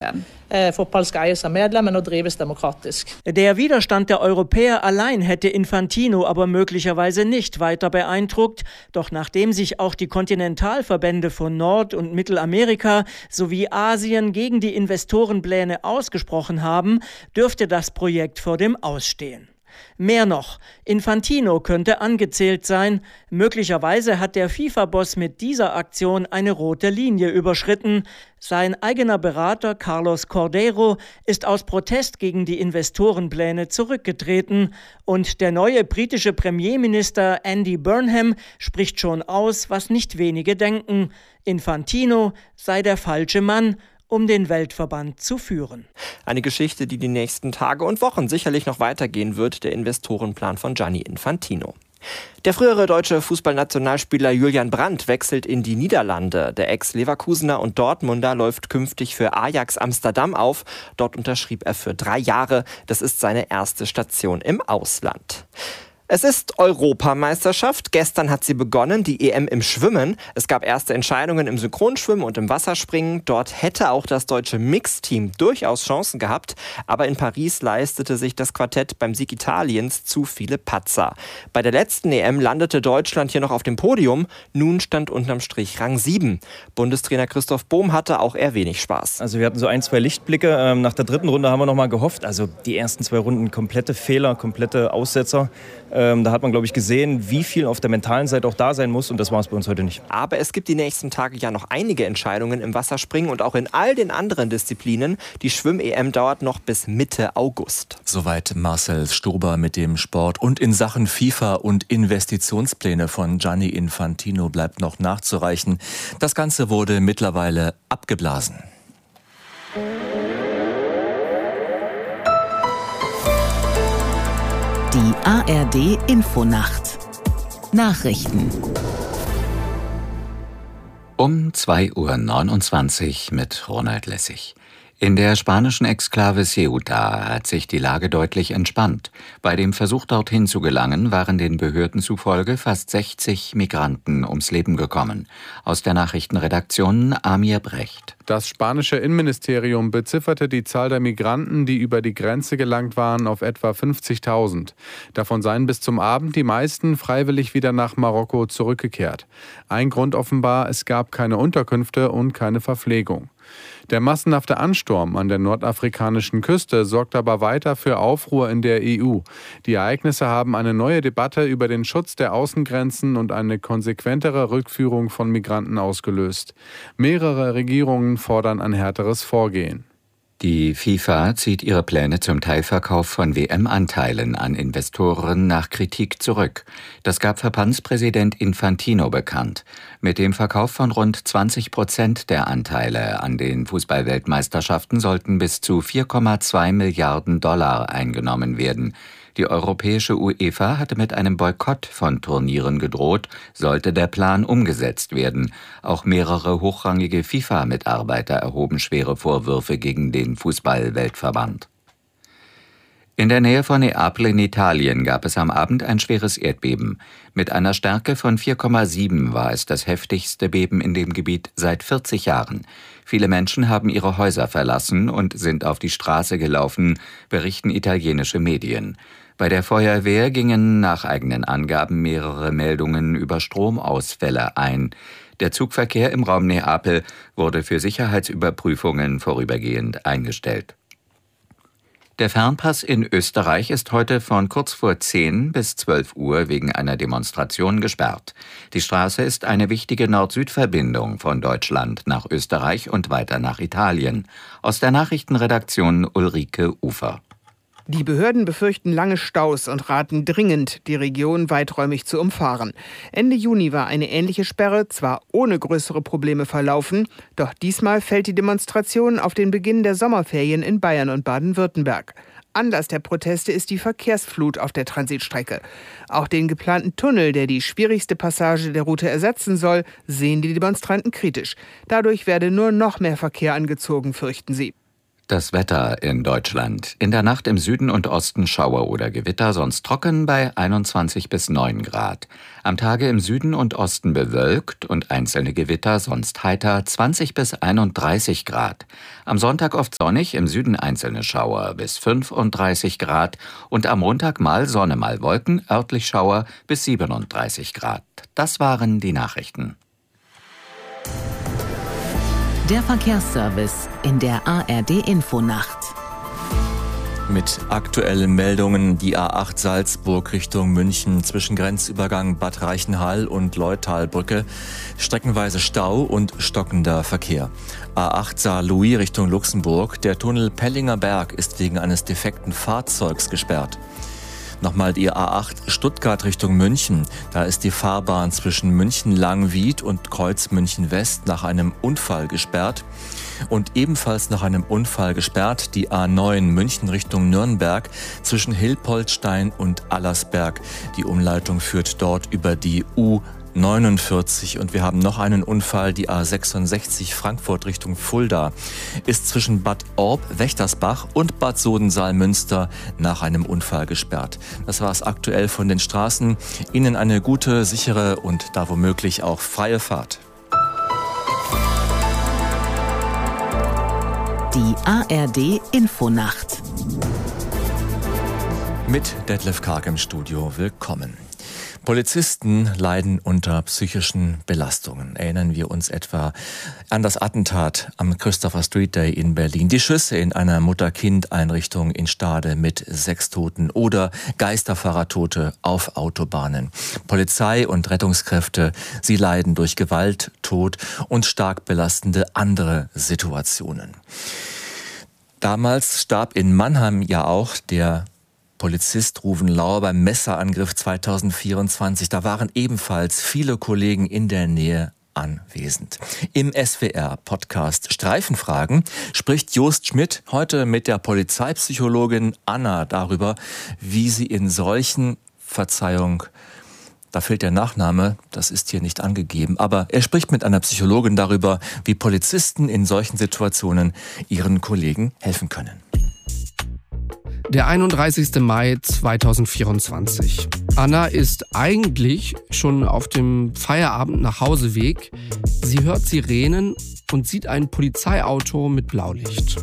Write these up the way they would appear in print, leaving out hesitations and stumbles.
Fotballskarriären. Fotball ska eies av medlemmen og drives demokratisk. Der Widerstand der Europäer allein hätte Infantino aber möglicherweise nicht weiter beeindruckt. Doch nachdem sich auch die Kontinentalverbände von Nord- und Mittelamerika sowie Asien gegen die Investorenpläne ausgesprochen haben, dürfte das Projekt vor dem Ausstehen. Mehr noch, Infantino könnte angezählt sein. Möglicherweise hat der FIFA-Boss mit dieser Aktion eine rote Linie überschritten. Sein eigener Berater Carlos Cordeiro ist aus Protest gegen die Investorenpläne zurückgetreten. Und der neue britische Premierminister Andy Burnham spricht schon aus, was nicht wenige denken. Infantino sei der falsche Mann, um den Weltverband zu führen. Eine Geschichte, die die nächsten Tage und Wochen sicherlich noch weitergehen wird, der Investorenplan von Gianni Infantino. Der frühere deutsche Fußballnationalspieler Julian Brandt wechselt in die Niederlande. Der Ex-Leverkusener und Dortmunder läuft künftig für Ajax Amsterdam auf. Dort unterschrieb er für 3 Jahre. Das ist seine erste Station im Ausland. Es ist Europameisterschaft. Gestern hat sie begonnen, die EM im Schwimmen. Es gab erste Entscheidungen im Synchronschwimmen und im Wasserspringen. Dort hätte auch das deutsche Mixteam durchaus Chancen gehabt. Aber in Paris leistete sich das Quartett beim Sieg Italiens zu viele Patzer. Bei der letzten EM landete Deutschland hier noch auf dem Podium. Nun stand unterm Strich Rang 7. Bundestrainer Christoph Bohm hatte auch eher wenig Spaß. Also wir hatten so 1, 2 Lichtblicke. Nach der dritten Runde haben wir noch mal gehofft. Also die ersten 2 Runden komplette Fehler, komplette Aussetzer. Da hat man, glaube ich, gesehen, wie viel auf der mentalen Seite auch da sein muss. Und das war es bei uns heute nicht. Aber es gibt die nächsten Tage ja noch einige Entscheidungen im Wasserspringen und auch in all den anderen Disziplinen. Die Schwimm-EM dauert noch bis Mitte August. Soweit Marcel Stober mit dem Sport. Und in Sachen FIFA und Investitionspläne von Gianni Infantino bleibt noch nachzureichen. Das Ganze wurde mittlerweile abgeblasen. Die ARD-Infonacht. Nachrichten. Um 2:29 Uhr mit Ronald Lessig. In der spanischen Exklave Ceuta hat sich die Lage deutlich entspannt. Bei dem Versuch, dorthin zu gelangen, waren den Behörden zufolge fast 60 Migranten ums Leben gekommen. Aus der Nachrichtenredaktion Amir Brecht. Das spanische Innenministerium bezifferte die Zahl der Migranten, die über die Grenze gelangt waren, auf etwa 50.000. Davon seien bis zum Abend die meisten freiwillig wieder nach Marokko zurückgekehrt. Ein Grund offenbar, es gab keine Unterkünfte und keine Verpflegung. Der massenhafte Ansturm an der nordafrikanischen Küste sorgt aber weiter für Aufruhr in der EU. Die Ereignisse haben eine neue Debatte über den Schutz der Außengrenzen und eine konsequentere Rückführung von Migranten ausgelöst. Mehrere Regierungen fordern ein härteres Vorgehen. Die FIFA zieht ihre Pläne zum Teilverkauf von WM-Anteilen an Investoren nach Kritik zurück. Das gab Verbandspräsident Infantino bekannt. Mit dem Verkauf von rund 20% der Anteile an den Fußballweltmeisterschaften sollten bis zu 4,2 Milliarden $ eingenommen werden. Die europäische UEFA hatte mit einem Boykott von Turnieren gedroht, sollte der Plan umgesetzt werden. Auch mehrere hochrangige FIFA-Mitarbeiter erhoben schwere Vorwürfe gegen den Fußball-Weltverband. In der Nähe von Neapel in Italien gab es am Abend ein schweres Erdbeben. Mit einer Stärke von 4,7 war es das heftigste Beben in dem Gebiet seit 40 Jahren. Viele Menschen haben ihre Häuser verlassen und sind auf die Straße gelaufen, berichten italienische Medien. Bei der Feuerwehr gingen nach eigenen Angaben mehrere Meldungen über Stromausfälle ein. Der Zugverkehr im Raum Neapel wurde für Sicherheitsüberprüfungen vorübergehend eingestellt. Der Fernpass in Österreich ist heute von kurz vor 10 bis 12 Uhr wegen einer Demonstration gesperrt. Die Straße ist eine wichtige Nord-Süd-Verbindung von Deutschland nach Österreich und weiter nach Italien. Aus der Nachrichtenredaktion Ulrike Ufer. Die Behörden befürchten lange Staus und raten dringend, die Region weiträumig zu umfahren. Ende Juni war eine ähnliche Sperre zwar ohne größere Probleme verlaufen, doch diesmal fällt die Demonstration auf den Beginn der Sommerferien in Bayern und Baden-Württemberg. Anlass der Proteste ist die Verkehrsflut auf der Transitstrecke. Auch den geplanten Tunnel, der die schwierigste Passage der Route ersetzen soll, sehen die Demonstranten kritisch. Dadurch werde nur noch mehr Verkehr angezogen, fürchten sie. Das Wetter in Deutschland. In der Nacht im Süden und Osten Schauer oder Gewitter, sonst trocken bei 21 bis 9 Grad. Am Tage im Süden und Osten bewölkt und einzelne Gewitter, sonst heiter 20 bis 31 Grad. Am Sonntag oft sonnig, im Süden einzelne Schauer bis 35 Grad und am Montag mal Sonne, mal Wolken, örtlich Schauer bis 37 Grad. Das waren die Nachrichten. Der Verkehrsservice in der ARD-Infonacht. Mit aktuellen Meldungen die A8 Salzburg Richtung München zwischen Grenzübergang Bad Reichenhall und Leutalbrücke. Streckenweise Stau und stockender Verkehr. A8 Saarlouis Richtung Luxemburg. Der Tunnel Pellinger Berg ist wegen eines defekten Fahrzeugs gesperrt. Nochmal die A8 Stuttgart Richtung München. Da ist die Fahrbahn zwischen München-Langwied und Kreuz München-West nach einem Unfall gesperrt. Und ebenfalls nach einem Unfall gesperrt die A9 München Richtung Nürnberg zwischen Hilpoltstein und Allersberg. Die Umleitung führt dort über die U49 und wir haben noch einen Unfall, die A66 Frankfurt Richtung Fulda ist zwischen Bad Orb, Wächtersbach und Bad Sodensaal-Münster nach einem Unfall gesperrt. Das war es aktuell von den Straßen. Ihnen eine gute, sichere und da womöglich auch freie Fahrt. Die ARD-Infonacht. Mit Detlef Karg im Studio. Willkommen. Polizisten leiden unter psychischen Belastungen. Erinnern wir uns etwa an das Attentat am Christopher Street Day in Berlin, die Schüsse in einer Mutter-Kind-Einrichtung in Stade mit 6 Toten oder Geisterfahrertote auf Autobahnen. Polizei und Rettungskräfte, sie leiden durch Gewalt, Tod und stark belastende andere Situationen. Damals starb in Mannheim ja auch der Polizist Ruven Lauer beim Messerangriff 2024. Da waren ebenfalls viele Kollegen in der Nähe anwesend. Im SWR-Podcast Streifenfragen spricht Jost Schmidt heute mit der Polizeipsychologin Anna darüber, wie sie in solchen, Verzeihung, da fehlt der Nachname, das ist hier nicht angegeben, aber er spricht mit einer Psychologin darüber, wie Polizisten in solchen Situationen ihren Kollegen helfen können. Der 31. Mai 2024. Anna ist eigentlich schon auf dem Feierabend nach Hauseweg. Sie hört Sirenen und sieht ein Polizeiauto mit Blaulicht.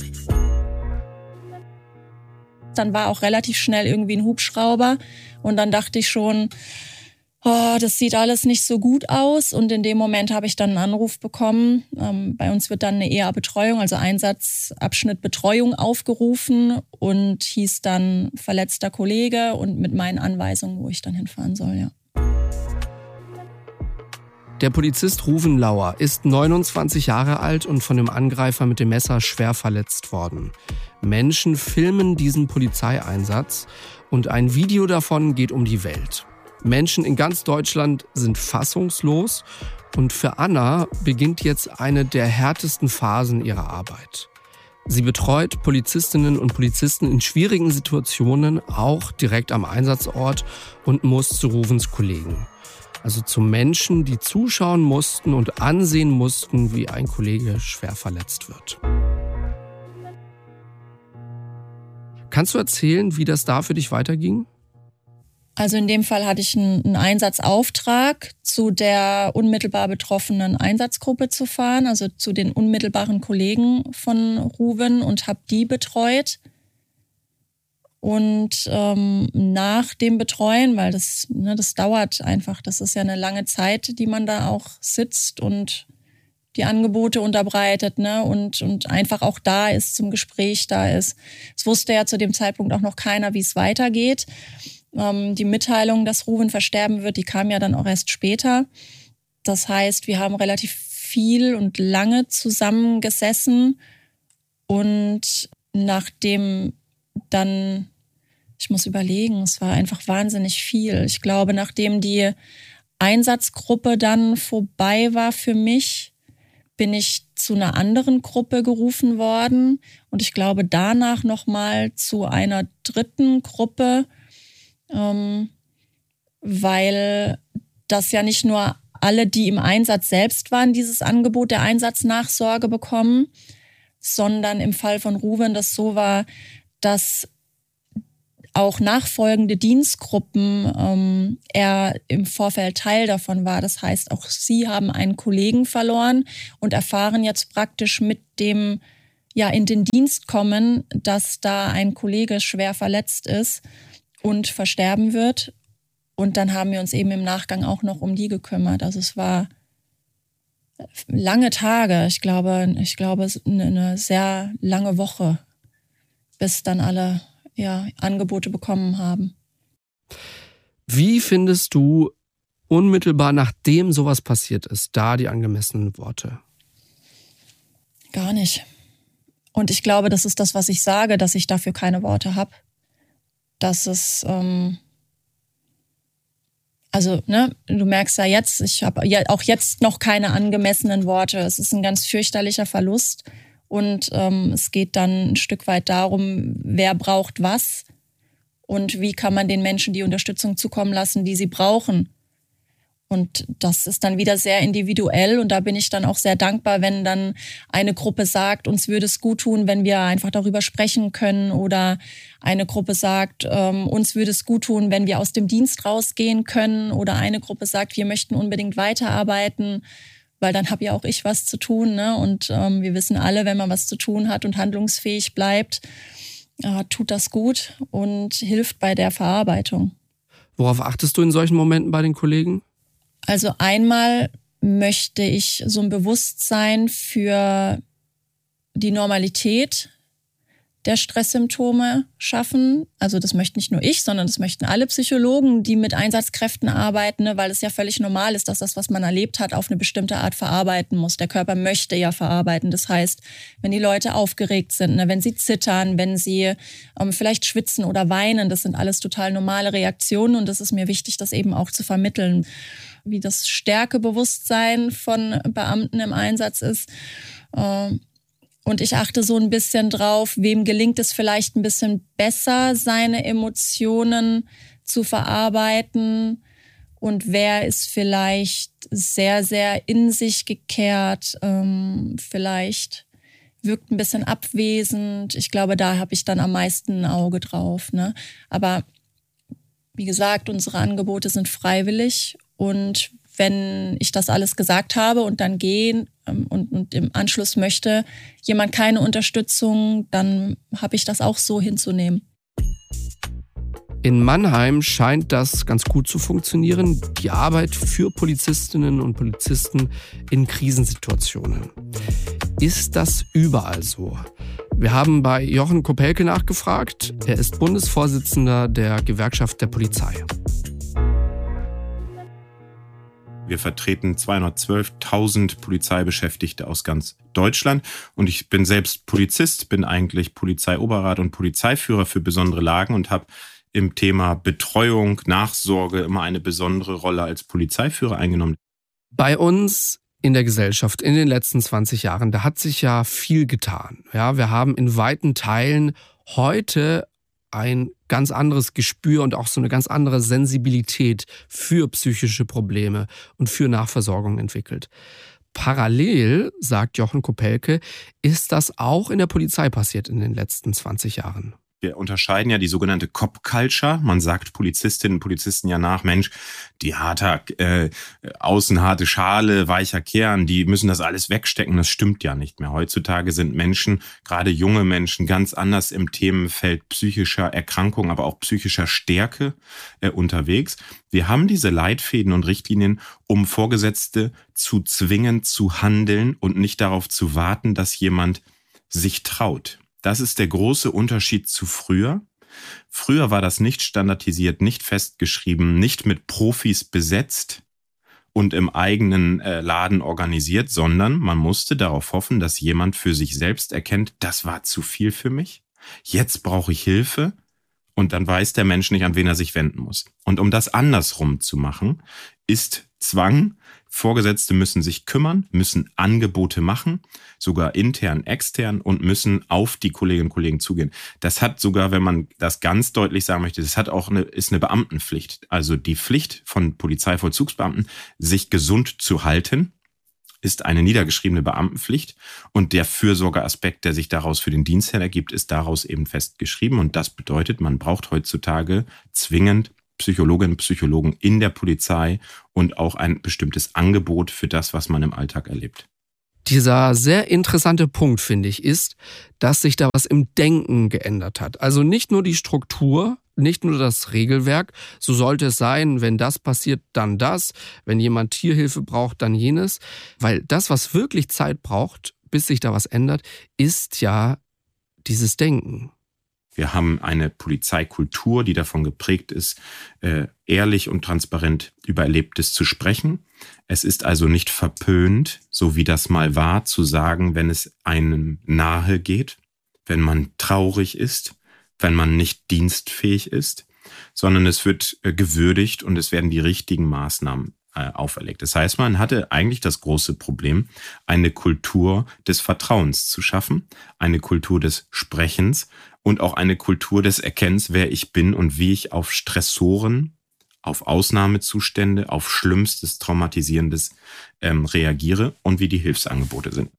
Dann war auch relativ schnell irgendwie ein Hubschrauber und dann dachte ich schon, oh, das sieht alles nicht so gut aus. Und in dem Moment habe ich dann einen Anruf bekommen. Bei uns wird dann eine EA-Betreuung, also Einsatzabschnitt Betreuung aufgerufen und hieß dann verletzter Kollege und mit meinen Anweisungen, wo ich dann hinfahren soll, ja. Der Polizist Ruven Lauer ist 29 Jahre alt und von dem Angreifer mit dem Messer schwer verletzt worden. Menschen filmen diesen Polizeieinsatz und ein Video davon geht um die Welt. Menschen in ganz Deutschland sind fassungslos und für Anna beginnt jetzt eine der härtesten Phasen ihrer Arbeit. Sie betreut Polizistinnen und Polizisten in schwierigen Situationen, auch direkt am Einsatzort und muss zu Ruvens Kollegen. Also zu Menschen, die zuschauen mussten und ansehen mussten, wie ein Kollege schwer verletzt wird. Kannst du erzählen, wie das da für dich weiterging? Also in dem Fall hatte ich einen Einsatzauftrag, zu der unmittelbar betroffenen Einsatzgruppe zu fahren, also zu den unmittelbaren Kollegen von Ruven und habe die betreut. Und nach dem Betreuen, weil das dauert einfach, das ist ja eine lange Zeit, die man da auch sitzt und die Angebote unterbreitet, und einfach auch da ist, zum Gespräch da ist. Es wusste ja zu dem Zeitpunkt auch noch keiner, wie es weitergeht. Die Mitteilung, dass Ruven versterben wird, die kam ja dann auch erst später. Das heißt, wir haben relativ viel und lange zusammengesessen und nachdem dann, ich muss überlegen, es war einfach wahnsinnig viel. Ich glaube, nachdem die Einsatzgruppe dann vorbei war für mich, bin ich zu einer anderen Gruppe gerufen worden und ich glaube danach nochmal zu einer dritten Gruppe, weil das ja nicht nur alle, die im Einsatz selbst waren, dieses Angebot der Einsatznachsorge bekommen, sondern im Fall von Ruven das so war, dass auch nachfolgende Dienstgruppen er im Vorfeld Teil davon war. Das heißt, auch sie haben einen Kollegen verloren und erfahren jetzt praktisch mit dem in den Dienst kommen, dass da ein Kollege schwer verletzt ist und versterben wird. Und dann haben wir uns eben im Nachgang auch noch um die gekümmert. Also es war lange Tage. Ich glaube, eine sehr lange Woche, bis dann alle Angebote bekommen haben. Wie findest du unmittelbar nachdem sowas passiert ist, da die angemessenen Worte? Gar nicht. Und ich glaube, das ist das, was ich sage, dass ich dafür keine Worte habe. Dass es, du merkst ja jetzt, ich habe ja auch jetzt noch keine angemessenen Worte. Es ist ein ganz fürchterlicher Verlust. Und es geht dann ein Stück weit darum, wer braucht was und wie kann man den Menschen die Unterstützung zukommen lassen, die sie brauchen. Und das ist dann wieder sehr individuell und da bin ich dann auch sehr dankbar, wenn dann eine Gruppe sagt, uns würde es gut tun, wenn wir einfach darüber sprechen können, oder eine Gruppe sagt, uns würde es gut tun, wenn wir aus dem Dienst rausgehen können, oder eine Gruppe sagt, wir möchten unbedingt weiterarbeiten, weil dann habe ja auch ich was zu tun, ne? Und wir wissen alle, wenn man was zu tun hat und handlungsfähig bleibt, tut das gut und hilft bei der Verarbeitung. Worauf achtest du in solchen Momenten bei den Kollegen? Also einmal möchte ich so ein Bewusstsein für die Normalität der Stresssymptome schaffen. Also das möchte nicht nur ich, sondern das möchten alle Psychologen, die mit Einsatzkräften arbeiten, ne, weil es ja völlig normal ist, dass das, was man erlebt hat, auf eine bestimmte Art verarbeiten muss. Der Körper möchte ja verarbeiten. Das heißt, wenn die Leute aufgeregt sind, ne, wenn sie zittern, wenn sie vielleicht schwitzen oder weinen, das sind alles total normale Reaktionen und das ist mir wichtig, das eben auch zu vermitteln. Wie das Stärkebewusstsein von Beamten im Einsatz ist. Und ich achte so ein bisschen drauf, wem gelingt es vielleicht ein bisschen besser, seine Emotionen zu verarbeiten und wer ist vielleicht sehr, sehr in sich gekehrt, vielleicht wirkt ein bisschen abwesend. Ich glaube, da habe ich dann am meisten ein Auge drauf, ne? Aber wie gesagt, unsere Angebote sind freiwillig und wenn ich das alles gesagt habe und dann gehe und im Anschluss möchte jemand keine Unterstützung, dann habe ich das auch so hinzunehmen. In Mannheim scheint das ganz gut zu funktionieren, die Arbeit für Polizistinnen und Polizisten in Krisensituationen. Ist das überall so? Wir haben bei Jochen Kopelke nachgefragt. Er ist Bundesvorsitzender der Gewerkschaft der Polizei. Wir vertreten 212.000 Polizeibeschäftigte aus ganz Deutschland. Und ich bin selbst Polizist, bin eigentlich Polizeioberrat und Polizeiführer für besondere Lagen und habe im Thema Betreuung, Nachsorge immer eine besondere Rolle als Polizeiführer eingenommen. Bei uns in der Gesellschaft in den letzten 20 Jahren, da hat sich ja viel getan. Ja, wir haben in weiten Teilen heute ein ganz anderes Gespür und auch so eine ganz andere Sensibilität für psychische Probleme und für Nachversorgung entwickelt. Parallel, sagt Jochen Kopelke, ist das auch in der Polizei passiert in den letzten 20 Jahren. Wir unterscheiden ja die sogenannte Cop-Culture. Man sagt Polizistinnen und Polizisten ja nach, Mensch, die außen harte Schale, weicher Kern, die müssen das alles wegstecken. Das stimmt ja nicht mehr. Heutzutage sind Menschen, gerade junge Menschen, ganz anders im Themenfeld psychischer Erkrankung, aber auch psychischer Stärke unterwegs. Wir haben diese Leitfäden und Richtlinien, um Vorgesetzte zu zwingen, zu handeln und nicht darauf zu warten, dass jemand sich traut. Das ist der große Unterschied zu früher. Früher war das nicht standardisiert, nicht festgeschrieben, nicht mit Profis besetzt und im eigenen Laden organisiert, sondern man musste darauf hoffen, dass jemand für sich selbst erkennt, das war zu viel für mich, jetzt brauche ich Hilfe und dann weiß der Mensch nicht, an wen er sich wenden muss. Und um das andersrum zu machen, ist Zwang. Vorgesetzte müssen sich kümmern, müssen Angebote machen, sogar intern, extern und müssen auf die Kolleginnen und Kollegen zugehen. Das hat sogar, wenn man das ganz deutlich sagen möchte, das hat auch ist eine Beamtenpflicht. Also die Pflicht von Polizeivollzugsbeamten, sich gesund zu halten, ist eine niedergeschriebene Beamtenpflicht und der Fürsorgeaspekt, der sich daraus für den Dienstherrn ergibt, ist daraus eben festgeschrieben. Und das bedeutet, man braucht heutzutage zwingend Psychologinnen und Psychologen in der Polizei und auch ein bestimmtes Angebot für das, was man im Alltag erlebt. Dieser sehr interessante Punkt, finde ich, ist, dass sich da was im Denken geändert hat. Also nicht nur die Struktur, nicht nur das Regelwerk, so sollte es sein, wenn das passiert, dann das, wenn jemand Tierhilfe braucht, dann jenes. Weil das, was wirklich Zeit braucht, bis sich da was ändert, ist ja dieses Denken. Wir haben eine Polizeikultur, die davon geprägt ist, ehrlich und transparent über Erlebtes zu sprechen. Es ist also nicht verpönt, so wie das mal war, zu sagen, wenn es einem nahe geht, wenn man traurig ist, wenn man nicht dienstfähig ist, sondern es wird gewürdigt und es werden die richtigen Maßnahmen auferlegt. Das heißt, man hatte eigentlich das große Problem, eine Kultur des Vertrauens zu schaffen, eine Kultur des Sprechens und auch eine Kultur des Erkennens, wer ich bin und wie ich auf Stressoren, auf Ausnahmezustände, auf Schlimmstes, Traumatisierendes reagiere und wie die Hilfsangebote sind.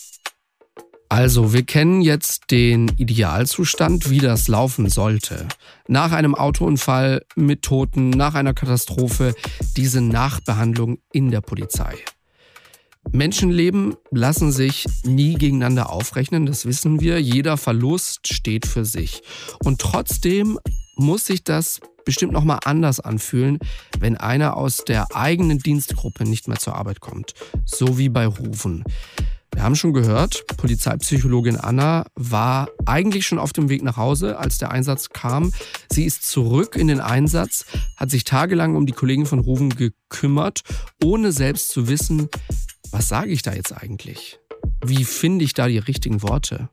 Also, wir kennen jetzt den Idealzustand, wie das laufen sollte. Nach einem Autounfall mit Toten, nach einer Katastrophe, diese Nachbehandlung in der Polizei. Menschenleben lassen sich nie gegeneinander aufrechnen, das wissen wir. Jeder Verlust steht für sich. Und trotzdem muss sich das bestimmt nochmal anders anfühlen, wenn einer aus der eigenen Dienstgruppe nicht mehr zur Arbeit kommt. So wie bei Ruven. Wir haben schon gehört, Polizeipsychologin Anna war eigentlich schon auf dem Weg nach Hause, als der Einsatz kam. Sie ist zurück in den Einsatz, hat sich tagelang um die Kollegen von Ruven gekümmert, ohne selbst zu wissen, was sage ich da jetzt eigentlich? Wie finde ich da die richtigen Worte?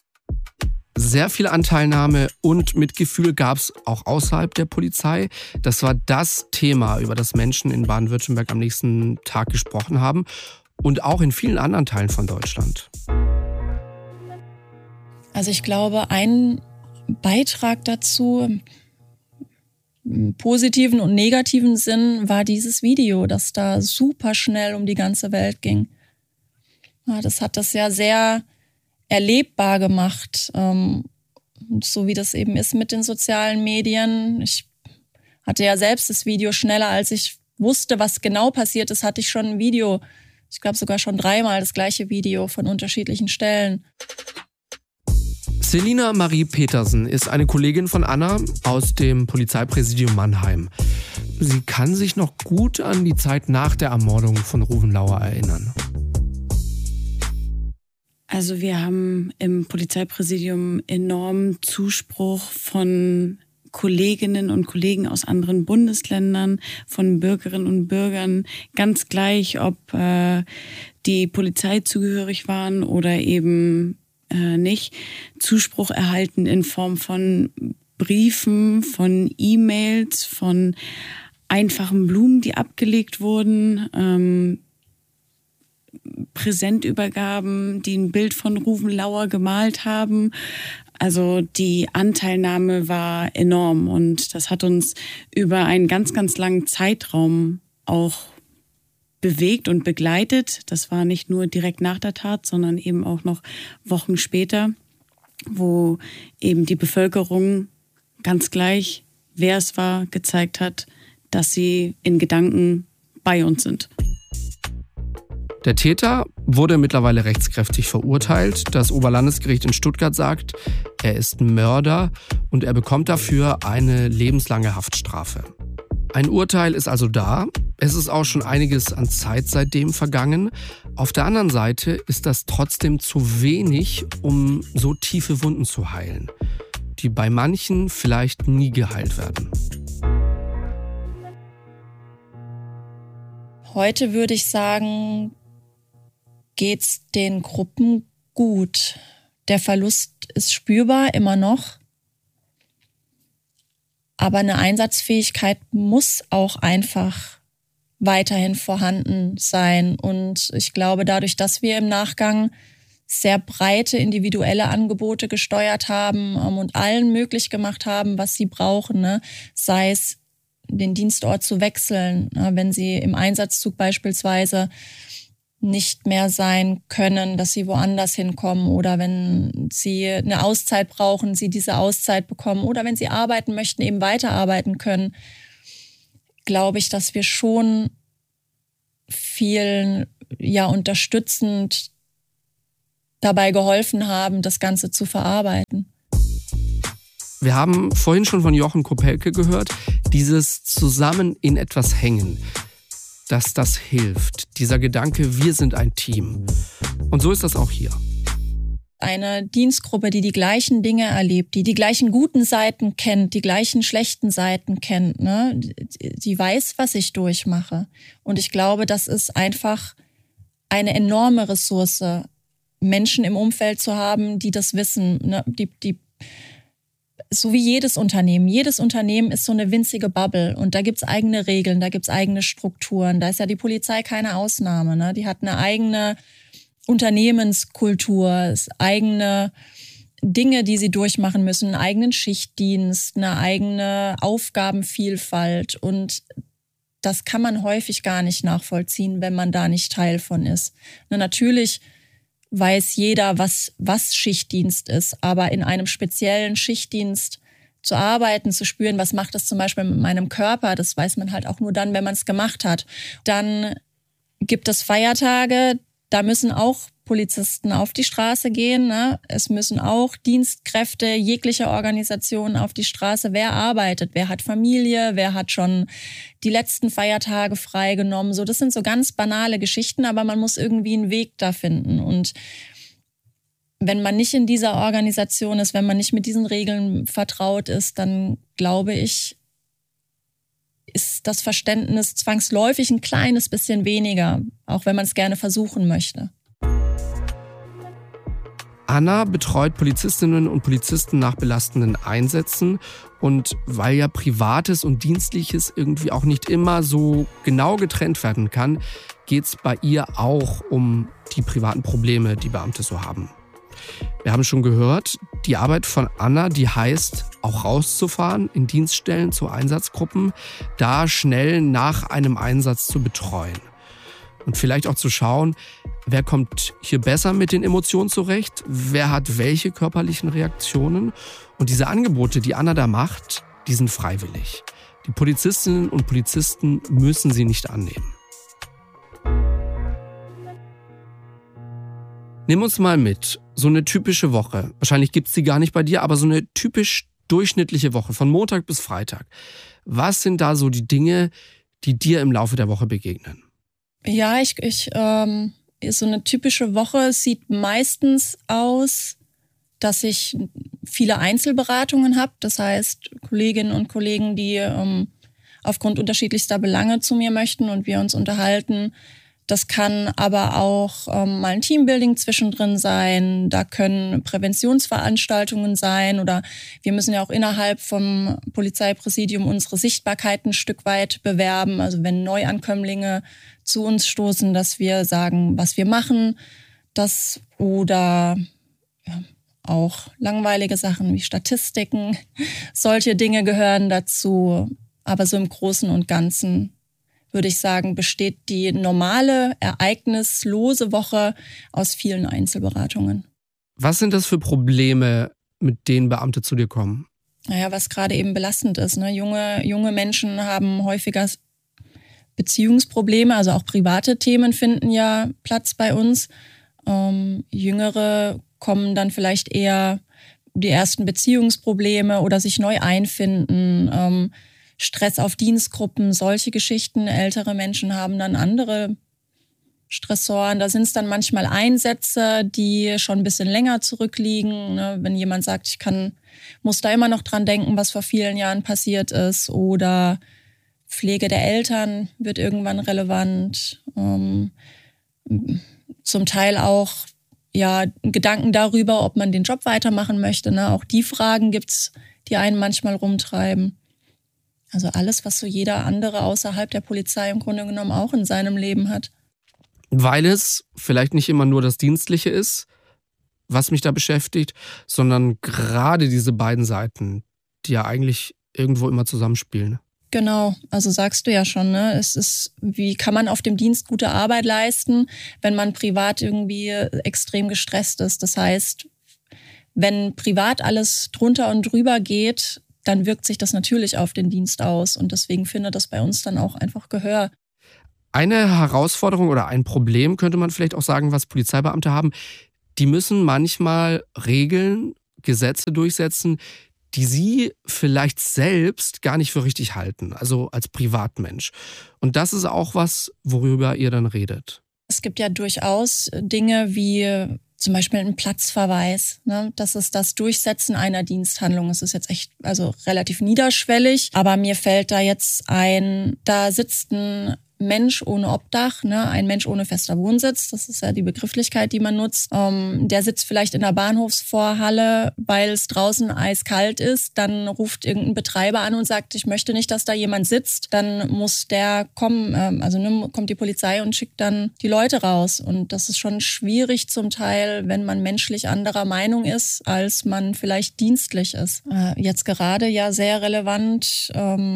Sehr viel Anteilnahme und Mitgefühl gab es auch außerhalb der Polizei. Das war das Thema, über das Menschen in Baden-Württemberg am nächsten Tag gesprochen haben. Und auch in vielen anderen Teilen von Deutschland. Also ich glaube, ein Beitrag dazu, im positiven und negativen Sinn, war dieses Video, das da super schnell um die ganze Welt ging. Ja, das hat das ja sehr erlebbar gemacht, so wie das eben ist mit den sozialen Medien. Ich hatte ja selbst das Video schneller, als ich wusste, was genau passiert ist, hatte ich schon ein Video. Ich glaube sogar schon 3-mal das gleiche Video von unterschiedlichen Stellen. Selina Marie Petersen ist eine Kollegin von Anna aus dem Polizeipräsidium Mannheim. Sie kann sich noch gut an die Zeit nach der Ermordung von Ruven Lauer erinnern. Also wir haben im Polizeipräsidium enormen Zuspruch von Kolleginnen und Kollegen aus anderen Bundesländern, von Bürgerinnen und Bürgern, ganz gleich, ob die Polizei zugehörig waren oder eben nicht, Zuspruch erhalten in Form von Briefen, von E-Mails, von einfachen Blumen, die abgelegt wurden, Präsentübergaben, die ein Bild von Ruven Lauer gemalt haben. Also die Anteilnahme war enorm und das hat uns über einen ganz, ganz langen Zeitraum auch bewegt und begleitet. Das war nicht nur direkt nach der Tat, sondern eben auch noch Wochen später, wo eben die Bevölkerung ganz gleich, wer es war, gezeigt hat, dass sie in Gedanken bei uns sind. Der Täter wurde mittlerweile rechtskräftig verurteilt. Das Oberlandesgericht in Stuttgart sagt, er ist Mörder und er bekommt dafür eine lebenslange Haftstrafe. Ein Urteil ist also da. Es ist auch schon einiges an Zeit seitdem vergangen. Auf der anderen Seite ist das trotzdem zu wenig, um so tiefe Wunden zu heilen, die bei manchen vielleicht nie geheilt werden. Heute würde ich sagen, geht's den Gruppen gut. Der Verlust ist spürbar, immer noch. Aber eine Einsatzfähigkeit muss auch einfach weiterhin vorhanden sein. Und ich glaube, dadurch, dass wir im Nachgang sehr breite individuelle Angebote gesteuert haben und allen möglich gemacht haben, was sie brauchen, ne? Sei es den Dienstort zu wechseln, wenn sie im Einsatzzug beispielsweise nicht mehr sein können, dass sie woanders hinkommen oder wenn sie eine Auszeit brauchen, sie diese Auszeit bekommen oder wenn sie arbeiten möchten, eben weiterarbeiten können, glaube ich, dass wir schon vielen unterstützend dabei geholfen haben, das Ganze zu verarbeiten. Wir haben vorhin schon von Jochen Kopelke gehört, dieses Zusammen in etwas hängen, dass das hilft. Dieser Gedanke, wir sind ein Team. Und so ist das auch hier. Eine Dienstgruppe, die die gleichen Dinge erlebt, die die gleichen guten Seiten kennt, die gleichen schlechten Seiten kennt, ne? Die weiß, was ich durchmache. Und ich glaube, das ist einfach eine enorme Ressource, Menschen im Umfeld zu haben, die das wissen, ne? So wie jedes Unternehmen. Jedes Unternehmen ist so eine winzige Bubble und da gibt's eigene Regeln, da gibt's eigene Strukturen. Da ist ja die Polizei keine Ausnahme, ne? Die hat eine eigene Unternehmenskultur, eigene Dinge, die sie durchmachen müssen, einen eigenen Schichtdienst, eine eigene Aufgabenvielfalt. Und das kann man häufig gar nicht nachvollziehen, wenn man da nicht Teil von ist. Natürlich weiß jeder, was Schichtdienst ist, aber in einem speziellen Schichtdienst zu arbeiten, zu spüren, was macht das zum Beispiel mit meinem Körper, das weiß man halt auch nur dann, wenn man es gemacht hat. Dann gibt es Feiertage, da müssen auch Polizisten auf die Straße gehen, ne? Es müssen auch Dienstkräfte jeglicher Organisationen auf die Straße. Wer arbeitet? Wer hat Familie? Wer hat schon die letzten Feiertage freigenommen? So, das sind so ganz banale Geschichten, aber man muss irgendwie einen Weg da finden. Und wenn man nicht in dieser Organisation ist, wenn man nicht mit diesen Regeln vertraut ist, dann glaube ich, ist das Verständnis zwangsläufig ein kleines bisschen weniger, auch wenn man es gerne versuchen möchte. Anna betreut Polizistinnen und Polizisten nach belastenden Einsätzen. Und weil ja Privates und Dienstliches irgendwie auch nicht immer so genau getrennt werden kann, geht es bei ihr auch um die privaten Probleme, die Beamte so haben. Wir haben schon gehört, die Arbeit von Anna, die heißt, auch rauszufahren in Dienststellen zu Einsatzgruppen, da schnell nach einem Einsatz zu betreuen. Und vielleicht auch zu schauen, wer kommt hier besser mit den Emotionen zurecht, wer hat welche körperlichen Reaktionen. Und diese Angebote, die Anna da macht, die sind freiwillig. Die Polizistinnen und Polizisten müssen sie nicht annehmen. Nimm uns mal mit, so eine typische Woche. Wahrscheinlich gibt's die gar nicht bei dir, aber so eine typisch durchschnittliche Woche, von Montag bis Freitag. Was sind da so die Dinge, die dir im Laufe der Woche begegnen? Ja, so eine typische Woche sieht meistens aus, dass ich viele Einzelberatungen habe. Das heißt, Kolleginnen und Kollegen, die aufgrund unterschiedlichster Belange zu mir möchten und wir uns unterhalten. Das kann aber auch mal ein Teambuilding zwischendrin sein. Da können Präventionsveranstaltungen sein oder wir müssen ja auch innerhalb vom Polizeipräsidium unsere Sichtbarkeit ein Stück weit bewerben. Also wenn Neuankömmlinge zu uns stoßen, dass wir sagen, was wir machen. Das oder auch langweilige Sachen wie Statistiken. Solche Dinge gehören dazu. Aber so im Großen und Ganzen würde ich sagen, besteht die normale, ereignislose Woche aus vielen Einzelberatungen. Was sind das für Probleme, mit denen Beamte zu dir kommen? Naja, was gerade eben belastend ist. Ne? Junge Menschen haben häufiger Beziehungsprobleme, also auch private Themen finden ja Platz bei uns. Jüngere kommen dann vielleicht eher die ersten Beziehungsprobleme oder sich neu einfinden, Stress auf Dienstgruppen, solche Geschichten. Ältere Menschen haben dann andere Stressoren. Da sind es dann manchmal Einsätze, die schon ein bisschen länger zurückliegen. Ne? Wenn jemand sagt, muss da immer noch dran denken, was vor vielen Jahren passiert ist. Oder Pflege der Eltern wird irgendwann relevant. Zum Teil auch Gedanken darüber, ob man den Job weitermachen möchte. Ne? Auch die Fragen gibt's, die einen manchmal rumtreiben. Also alles, was so jeder andere außerhalb der Polizei im Grunde genommen auch in seinem Leben hat. Weil es vielleicht nicht immer nur das Dienstliche ist, was mich da beschäftigt, sondern gerade diese beiden Seiten, die ja eigentlich irgendwo immer zusammenspielen. Genau, also sagst du ja schon, ne? Es ist, wie kann man auf dem Dienst gute Arbeit leisten, wenn man privat irgendwie extrem gestresst ist? Das heißt, wenn privat alles drunter und drüber geht, dann wirkt sich das natürlich auf den Dienst aus. Und deswegen findet das bei uns dann auch einfach Gehör. Eine Herausforderung oder ein Problem könnte man vielleicht auch sagen, was Polizeibeamte haben. Die müssen manchmal Regeln, Gesetze durchsetzen, die sie vielleicht selbst gar nicht für richtig halten, also als Privatmensch. Und das ist auch was, worüber ihr dann redet. Es gibt ja durchaus Dinge wie zum Beispiel ein Platzverweis. Ne? Das ist das Durchsetzen einer Diensthandlung. Es ist jetzt echt relativ niederschwellig, aber mir fällt da jetzt ein, da sitzt ein Mensch ohne Obdach, ne? Ein Mensch ohne fester Wohnsitz, das ist ja die Begrifflichkeit, die man nutzt. Der sitzt vielleicht in der Bahnhofsvorhalle, weil es draußen eiskalt ist. Dann ruft irgendein Betreiber an und sagt, ich möchte nicht, dass da jemand sitzt. Dann muss der kommen, kommt die Polizei und schickt dann die Leute raus. Und das ist schon schwierig zum Teil, wenn man menschlich anderer Meinung ist, als man vielleicht dienstlich ist. Jetzt gerade ja sehr relevant,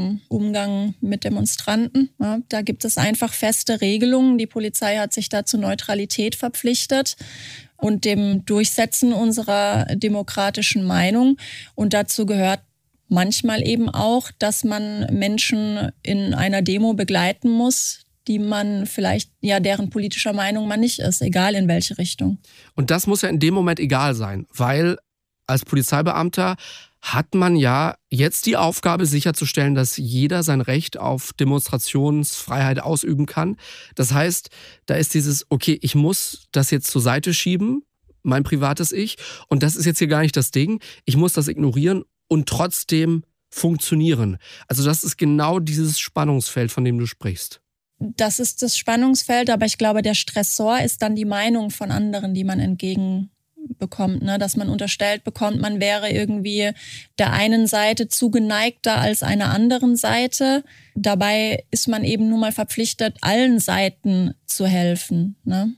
Umgang mit Demonstranten. Ja, da gibt es einfach feste Regelungen. Die Polizei hat sich da zur Neutralität verpflichtet und dem Durchsetzen unserer demokratischen Meinung. Und dazu gehört manchmal eben auch, dass man Menschen in einer Demo begleiten muss, die man vielleicht, deren politischer Meinung man nicht ist, egal in welche Richtung. Und das muss ja in dem Moment egal sein, weil als Polizeibeamter hat man ja jetzt die Aufgabe sicherzustellen, dass jeder sein Recht auf Demonstrationsfreiheit ausüben kann. Das heißt, da ist dieses, okay, ich muss das jetzt zur Seite schieben, mein privates Ich, und das ist jetzt hier gar nicht das Ding. Ich muss das ignorieren und trotzdem funktionieren. Also das ist genau dieses Spannungsfeld, von dem du sprichst. Das ist das Spannungsfeld, aber ich glaube, der Stressor ist dann die Meinung von anderen, die man entgegenbekommt, ne? Dass man unterstellt bekommt, man wäre irgendwie der einen Seite zugeneigter als einer anderen Seite. Dabei ist man eben nun mal verpflichtet, allen Seiten zu helfen. Ne?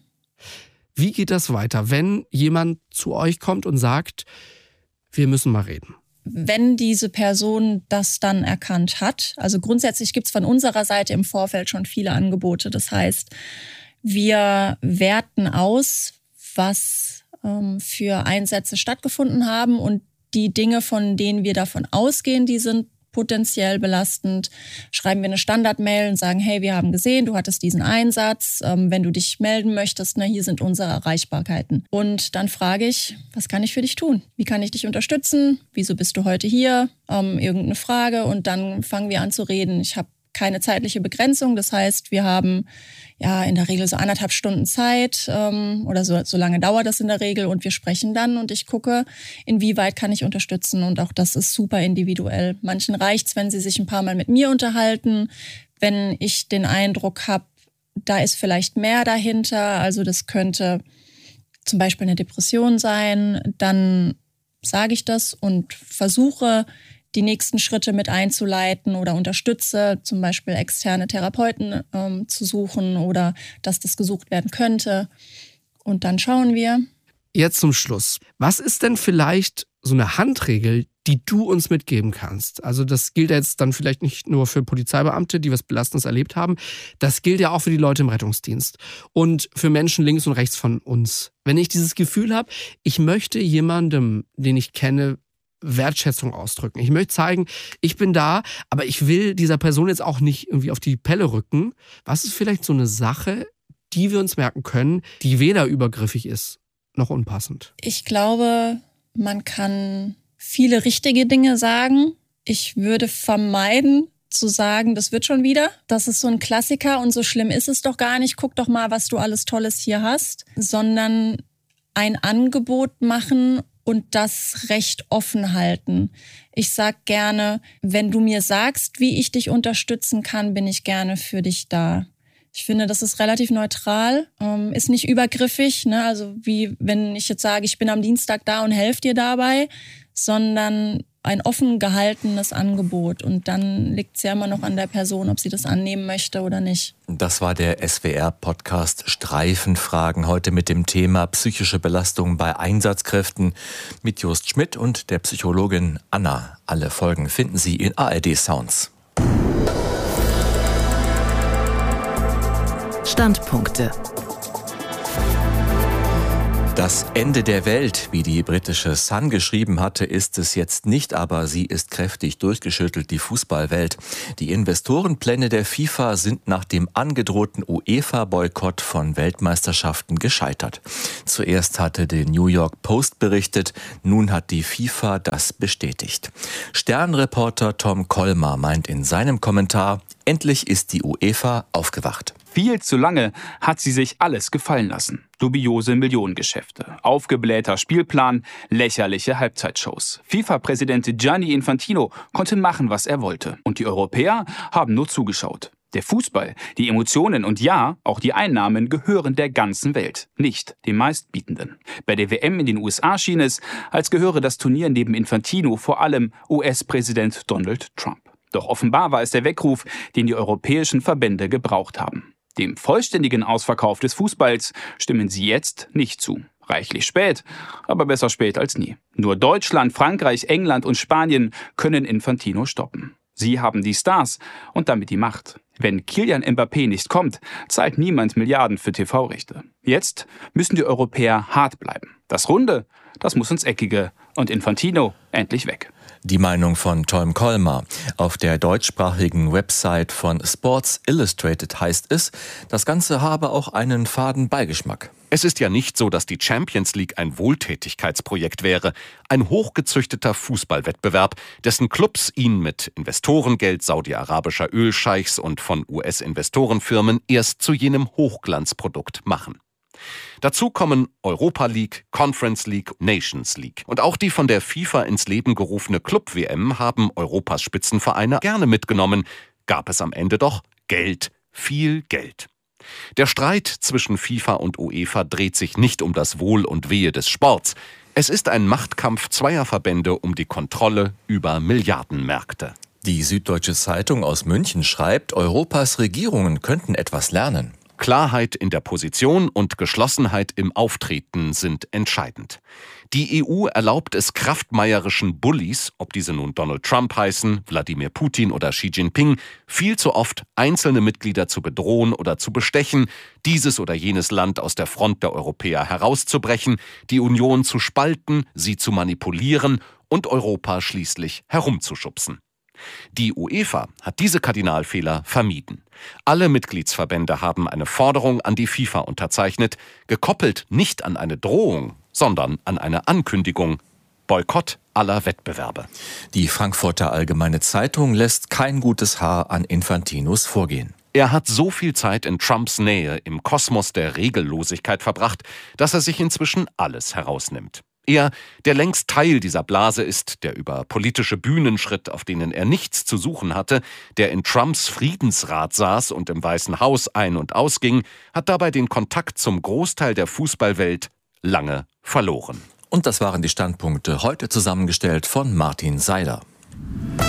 Wie geht das weiter, wenn jemand zu euch kommt und sagt, wir müssen mal reden? Wenn diese Person das dann erkannt hat, also grundsätzlich gibt es von unserer Seite im Vorfeld schon viele Angebote. Das heißt, wir werten aus, was für Einsätze stattgefunden haben und die Dinge, von denen wir davon ausgehen, die sind potenziell belastend, schreiben wir eine Standardmail und sagen, hey, wir haben gesehen, du hattest diesen Einsatz, wenn du dich melden möchtest, hier sind unsere Erreichbarkeiten. Und dann frage ich, was kann ich für dich tun? Wie kann ich dich unterstützen? Wieso bist du heute hier? Irgendeine Frage und dann fangen wir an zu reden. Ich habe keine zeitliche Begrenzung, das heißt, wir haben in der Regel so 1,5 Stunden Zeit oder so lange dauert das in der Regel und wir sprechen dann und ich gucke, inwieweit kann ich unterstützen und auch das ist super individuell. Manchen reicht's, wenn sie sich ein paar Mal mit mir unterhalten, wenn ich den Eindruck habe, da ist vielleicht mehr dahinter, also das könnte zum Beispiel eine Depression sein, dann sage ich das und versuche, die nächsten Schritte mit einzuleiten oder unterstütze, zum Beispiel externe Therapeuten zu suchen oder dass das gesucht werden könnte. Und dann schauen wir. Jetzt zum Schluss. Was ist denn vielleicht so eine Handregel, die du uns mitgeben kannst? Also das gilt jetzt dann vielleicht nicht nur für Polizeibeamte, die was Belastendes erlebt haben. Das gilt ja auch für die Leute im Rettungsdienst und für Menschen links und rechts von uns. Wenn ich dieses Gefühl habe, ich möchte jemandem, den ich kenne, Wertschätzung ausdrücken. Ich möchte zeigen, ich bin da, aber ich will dieser Person jetzt auch nicht irgendwie auf die Pelle rücken. Was ist vielleicht so eine Sache, die wir uns merken können, die weder übergriffig ist, noch unpassend? Ich glaube, man kann viele richtige Dinge sagen. Ich würde vermeiden, zu sagen, das wird schon wieder. Das ist so ein Klassiker und so schlimm ist es doch gar nicht. Guck doch mal, was du alles Tolles hier hast. Sondern ein Angebot machen und das recht offen halten. Ich sag gerne, wenn du mir sagst, wie ich dich unterstützen kann, bin ich gerne für dich da. Ich finde, das ist relativ neutral, ist nicht übergriffig, ne? Also wie wenn ich jetzt sage, ich bin am Dienstag da und helfe dir dabei, sondern ein offen gehaltenes Angebot. Und dann liegt es ja immer noch an der Person, ob sie das annehmen möchte oder nicht. Das war der SWR-Podcast Streifenfragen. Heute mit dem Thema psychische Belastung bei Einsatzkräften mit Jost Schmidt und der Psychologin Anna. Alle Folgen finden Sie in ARD Sounds. Standpunkte. Das Ende der Welt, wie die britische Sun geschrieben hatte, ist es jetzt nicht, aber sie ist kräftig durchgeschüttelt, die Fußballwelt. Die Investorenpläne der FIFA sind nach dem angedrohten UEFA-Boykott von Weltmeisterschaften gescheitert. Zuerst hatte die New York Post berichtet, nun hat die FIFA das bestätigt. Sternreporter Tom Kolmer meint in seinem Kommentar, endlich ist die UEFA aufgewacht. Viel zu lange hat sie sich alles gefallen lassen. Dubiose Millionengeschäfte, aufgeblähter Spielplan, lächerliche Halbzeitshows. FIFA-Präsident Gianni Infantino konnte machen, was er wollte. Und die Europäer haben nur zugeschaut. Der Fußball, die Emotionen und ja, auch die Einnahmen gehören der ganzen Welt, nicht dem Meistbietenden. Bei der WM in den USA schien es, als gehöre das Turnier neben Infantino vor allem US-Präsident Donald Trump. Doch offenbar war es der Weckruf, den die europäischen Verbände gebraucht haben. Dem vollständigen Ausverkauf des Fußballs stimmen sie jetzt nicht zu. Reichlich spät, aber besser spät als nie. Nur Deutschland, Frankreich, England und Spanien können Infantino stoppen. Sie haben die Stars und damit die Macht. Wenn Kylian Mbappé nicht kommt, zahlt niemand Milliarden für TV-Rechte. Jetzt müssen die Europäer hart bleiben. Das Runde, das muss ins Eckige und Infantino endlich weg. Die Meinung von Tom Kolmer. Auf der deutschsprachigen Website von Sports Illustrated heißt es, das Ganze habe auch einen faden Beigeschmack. Es ist ja nicht so, dass die Champions League ein Wohltätigkeitsprojekt wäre. Ein hochgezüchteter Fußballwettbewerb, dessen Clubs ihn mit Investorengeld saudi-arabischer Ölscheichs und von US-Investorenfirmen erst zu jenem Hochglanzprodukt machen. Dazu kommen Europa League, Conference League, Nations League. Und auch die von der FIFA ins Leben gerufene Club-WM haben Europas Spitzenvereine gerne mitgenommen. Gab es am Ende doch Geld, viel Geld. Der Streit zwischen FIFA und UEFA dreht sich nicht um das Wohl und Wehe des Sports. Es ist ein Machtkampf zweier Verbände um die Kontrolle über Milliardenmärkte. Die Süddeutsche Zeitung aus München schreibt, Europas Regierungen könnten etwas lernen. Klarheit in der Position und Geschlossenheit im Auftreten sind entscheidend. Die EU erlaubt es kraftmeierischen Bullies, ob diese nun Donald Trump heißen, Wladimir Putin oder Xi Jinping, viel zu oft einzelne Mitglieder zu bedrohen oder zu bestechen, dieses oder jenes Land aus der Front der Europäer herauszubrechen, die Union zu spalten, sie zu manipulieren und Europa schließlich herumzuschubsen. Die UEFA hat diese Kardinalfehler vermieden. Alle Mitgliedsverbände haben eine Forderung an die FIFA unterzeichnet, gekoppelt nicht an eine Drohung, sondern an eine Ankündigung: Boykott aller Wettbewerbe. Die Frankfurter Allgemeine Zeitung lässt kein gutes Haar an Infantinos Vorgehen. Er hat so viel Zeit in Trumps Nähe im Kosmos der Regellosigkeit verbracht, dass er sich inzwischen alles herausnimmt. Er, der längst Teil dieser Blase ist, der über politische Bühnen schritt, auf denen er nichts zu suchen hatte, der in Trumps Friedensrat saß und im Weißen Haus ein- und ausging, hat dabei den Kontakt zum Großteil der Fußballwelt lange verloren. Und das waren die Standpunkte, heute zusammengestellt von Martin Seider.